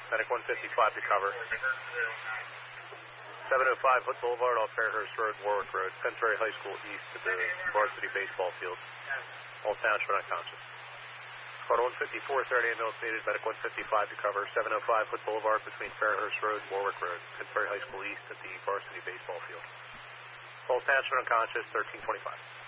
Medic 155 to cover. 705 Hood Boulevard off Fairhurst Road, Warwick Road, Pennsbury High School east to the varsity baseball field. All township unconscious. Squad 154, 30 ambulance needed. Medic 155 to cover. 705 Hood Boulevard between Fairhurst Road, Warwick Road, Pennsbury High School east at the varsity baseball field. All township unconscious, 1325.